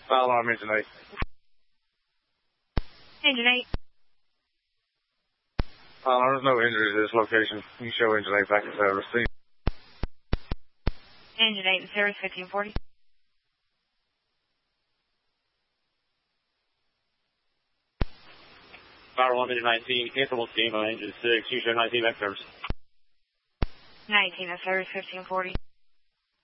Fire alarm engine 8. Engine 8. There's no injuries at this location. You can show engine 8 back in service. Engine 8 in service 1540. Fire alarm engine 19, cancelable steam on engine 6. You show 19 back service. 19 in service 1540.